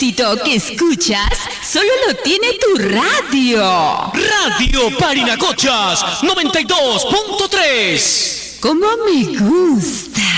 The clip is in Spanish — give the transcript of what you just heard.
éxito que escuchas solo lo tiene tu radio. Radio Parinacochas 92.3. ¡Cómo me gusta!